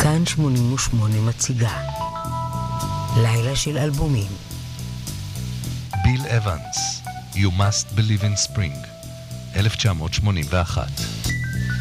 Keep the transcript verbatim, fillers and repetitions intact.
כאן שמונים ושמונה מציגה לילה של אלבומים. ביל אבנס, You Must Believe in Spring, אלף תשע מאות שמונים ואחת.